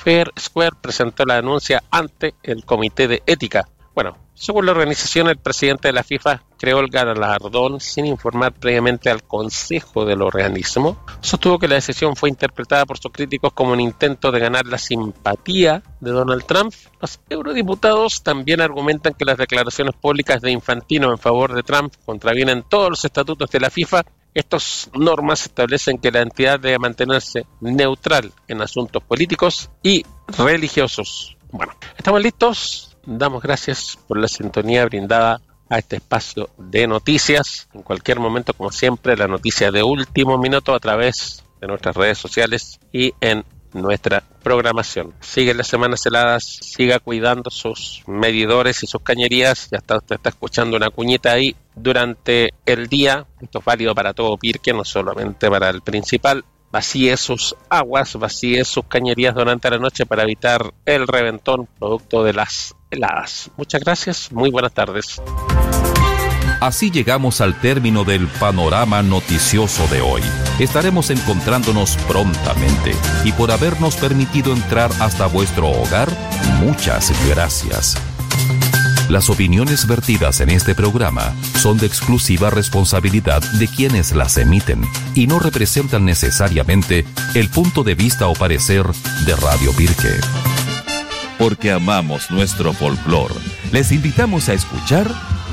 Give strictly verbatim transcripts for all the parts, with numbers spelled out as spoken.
Fair Square presentó la denuncia ante el Comité de Ética. Bueno, según la organización, el presidente de la FIFA creó el galardón sin informar previamente al Consejo del organismo. Sostuvo que la decisión fue interpretada por sus críticos como un intento de ganar la simpatía de Donald Trump. Los eurodiputados también argumentan que las declaraciones públicas de Infantino en favor de Trump contravienen todos los estatutos de la FIFA. Estas normas establecen que la entidad debe mantenerse neutral en asuntos políticos y religiosos. Bueno, estamos listos. Damos gracias por la sintonía brindada a este espacio de noticias. En cualquier momento, como siempre, la noticia de último minuto a través de nuestras redes sociales y en nuestra programación. Sigue las semanas heladas, siga cuidando sus medidores y sus cañerías. Ya está, usted está escuchando una cuñita ahí durante el día. Esto es válido para todo Pirque, no solamente para el principal. Vacíe sus aguas, vacíe sus cañerías durante la noche para evitar el reventón producto de las heladas. Muchas gracias, muy buenas tardes. Así llegamos al término del panorama noticioso de hoy. Estaremos encontrándonos prontamente y por habernos permitido entrar hasta vuestro hogar, muchas gracias. Las opiniones vertidas en este programa son de exclusiva responsabilidad de quienes las emiten y no representan necesariamente el punto de vista o parecer de Radio Pirque. Porque amamos nuestro folclor, les invitamos a escuchar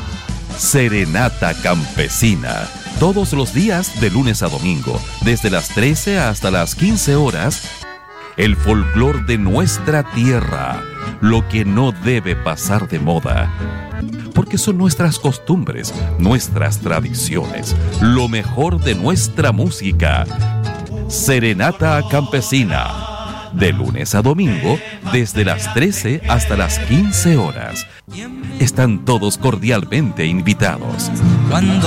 Serenata Campesina, todos los días de lunes a domingo, desde las trece hasta las quince horas, el folclor de nuestra tierra, lo que no debe pasar de moda, porque son nuestras costumbres, nuestras tradiciones, lo mejor de nuestra música. Serenata Campesina, de lunes a domingo, desde las trece hasta las quince horas. Están todos cordialmente invitados. Cuando